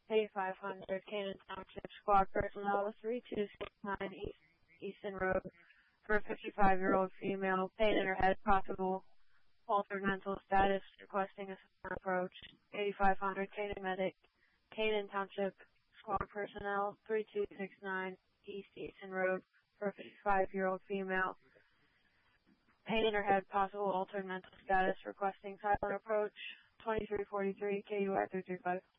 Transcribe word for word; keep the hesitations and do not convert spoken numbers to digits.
eighty-five hundred Canaan Township Squad personnel, three two six nine East Easton Road, for a fifty-five-year-old female, pain in her head, possible altered mental status, requesting a sudden approach. eighty-five hundred Canaan Medic, Canaan Township Squad personnel, three two six nine East Easton Road, for a fifty-five-year-old female, pain in her head, possible altered mental status, requesting silent approach. twenty-three forty-three K U R three three five.